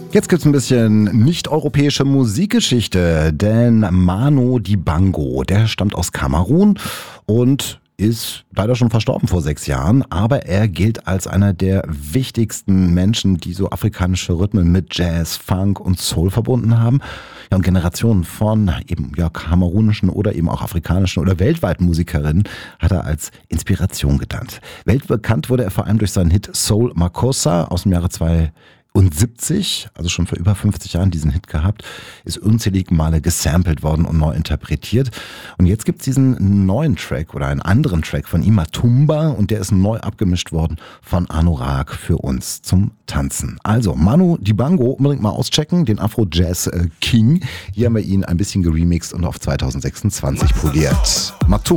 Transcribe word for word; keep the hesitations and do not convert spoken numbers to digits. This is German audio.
Jetzt gibt's ein bisschen nicht-europäische Musikgeschichte, denn Manu Dibango, der stammt aus Kamerun und ist leider schon verstorben vor sechs Jahren, aber er gilt als einer der wichtigsten Menschen, die so afrikanische Rhythmen mit Jazz, Funk und Soul verbunden haben. Ja, und Generationen von eben ja kamerunischen oder eben auch afrikanischen oder weltweiten Musikerinnen hat er als Inspiration gedankt. Weltbekannt wurde er vor allem durch seinen Hit Soul Makossa aus dem Jahre zweitausendsiebzig, also schon vor über fünfzig Jahren diesen Hit gehabt, ist unzählige Male gesampelt worden und neu interpretiert. Und jetzt gibt es diesen neuen Track oder einen anderen Track von ihm, Matumba, und der ist neu abgemischt worden von Anurag für uns zum Tanzen. Also Manu Dibango, unbedingt mal auschecken, den Afro-Jazz King. Hier haben wir ihn ein bisschen geremixed und auf zweitausendsechsundzwanzig poliert. Matumba.